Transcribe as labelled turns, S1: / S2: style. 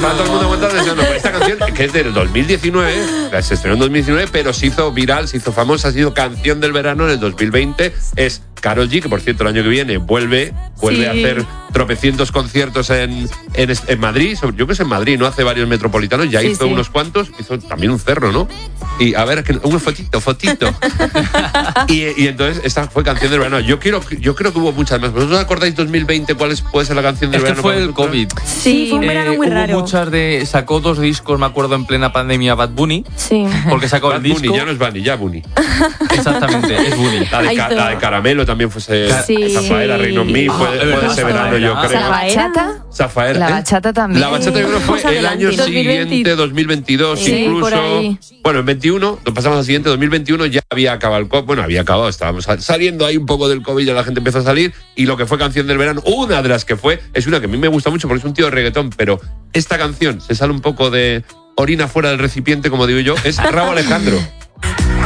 S1: Estaba todo el mundo aguantando deseando. Esta canción, que es del 2019, se estrenó en 2019, pero se hizo viral, se hizo famosa, ha sido canción del verano en el 2020. Es Karol G, que por cierto el año que viene vuelve a hacer tropecientos conciertos en Madrid. Yo creo que es en Madrid, ¿no? Hace varios metropolitanos, ya hizo unos cuantos, hizo también un cerro, ¿no? Y a ver, un fotito. y entonces esta fue canción del verano. Yo creo que hubo muchas más. ¿Vosotros acordáis 2020 cuál puede ser la canción del verano?
S2: Fue el COVID.
S3: Sí, fue un verano muy raro.
S2: Hubo muchas sacó 2 discos, me acuerdo, en plena pandemia, Bad Bunny.
S3: Sí.
S2: Porque sacó
S1: Bad
S2: el disco.
S1: Bunny, ya no es Bunny, ya Bunny.
S2: Exactamente, es Bunny.
S1: La de Caramelo también fue Zafaera, Reino en mí, fue ese verano, yo creo.
S4: ¿La bachata?
S1: Zafaera.
S4: La bachata también.
S1: La bachata yo creo que fue el año siguiente, 2022, incluso. Bueno, en 21, nos pasamos al siguiente, 2021 ya había acabado el COVID. Bueno, había acabado, estábamos saliendo ahí un poco del COVID, ya la gente empezó a salir. Y lo que fue canción del verano, una de las que fue, es una que a mí me gusta mucho porque es un tío de reggaetón, pero esta canción se sale un poco de orina fuera del recipiente, como digo yo, es Rauw Alejandro.